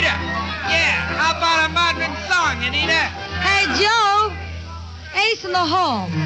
Anita. Yeah, how about a modern song, Anita? Hey, Joe. Ace in the hole.